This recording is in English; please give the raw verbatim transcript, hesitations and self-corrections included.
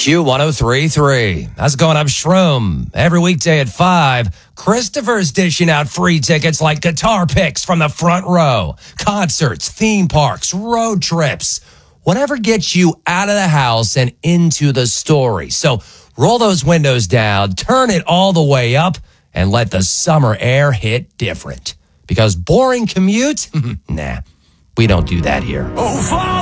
Q one oh three point three. How's it going? I'm Shroom. Every weekday at five, Christopher's dishing out free tickets like guitar picks from the front row, concerts, theme parks, road trips, whatever gets you out of the house and into the story. So roll those windows down, turn it all the way up, and let the summer air hit different. Because boring commute? Nah, we don't do that here. Oh, Father!